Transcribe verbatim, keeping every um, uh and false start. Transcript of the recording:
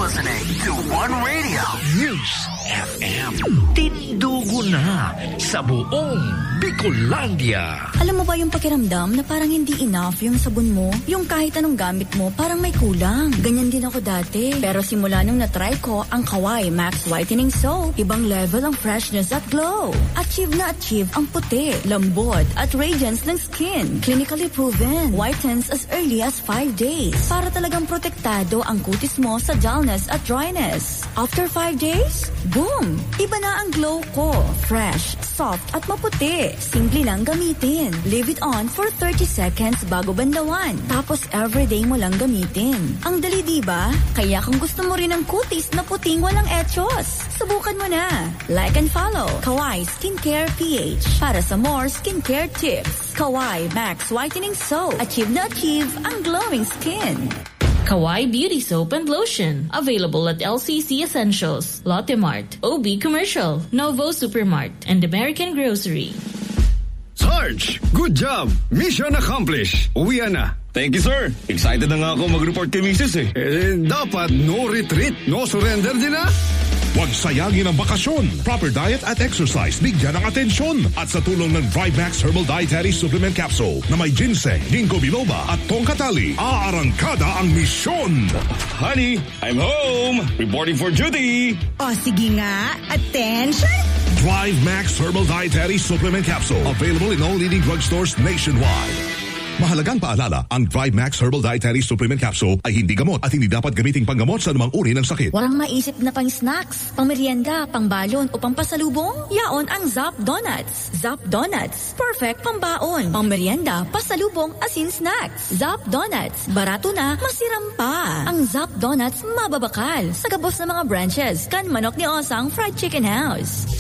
listening to One Radio News F M. Tindugo na sa buong Bicolandia. Alam mo ba yung pakiramdam na parang hindi enough yung sabon mo? Yung kahit anong gamit mo, parang may kulang. Ganyan din ako dati. Pero simula nung natry ko ang Kawai Max Whitening Soap, ibang level ang freshness at glow. Achieve na achieve ang puti, lambot at radiance ng skin. Clinically proven. Whitens as early as five days. Para talagang protektado ang kutis mo sa dullness at dryness. After five days, boom! Iba na ang glow ko. Fresh, soft at maputi. Simple lang gamitin. Leave it on for thirty seconds bago bandawan. Tapos everyday mo lang gamitin. Ang dali, diba? Kaya kung gusto mo rin ng kutis na puting walang etchos, subukan mo na. Like and follow Kawai Skincare P H para sa more skincare tips. Kawai Max Whitening Soap. Achieve na achieve ang glowing skin. Kawai Beauty Soap and Lotion. Available at L C C Essentials, Lotte Mart, O B Commercial, Novo Supermart, and American Grocery. Sarge! Good job! Mission accomplished! Uwian na. Thank you, sir. Excited na nga ako mag-report kay Missus eh. Eh, dapat no retreat, no surrender din ah. Huwag sayangin ang bakasyon. Proper diet at exercise, bigyan ng atensyon. At sa tulong ng Thrive-Max Herbal Dietary Supplement Capsule na may ginseng, ginkgo biloba at tongkatali, aarangkada ang misyon. Honey, I'm home. Reporting for duty. O sige nga, attention. Thrive-Max Herbal Dietary Supplement Capsule. Available in all leading drugstores nationwide. Mahalagang paalala, ang Thrive-Max Herbal Dietary Supplement Capsule ay hindi gamot at hindi dapat gamiting panggamot sa anumang uri ng sakit. Walang maisip na pang snacks, pang merienda, pang balon o pang pasalubong? Yaon ang Zap Donuts. Zap Donuts, perfect pang baon, pang merienda, pasalubong, asin snacks. Zap Donuts, barato na, masiram pa. Ang Zap Donuts mababakal sa gabos ng mga branches kan manok ni Osang Fried Chicken House.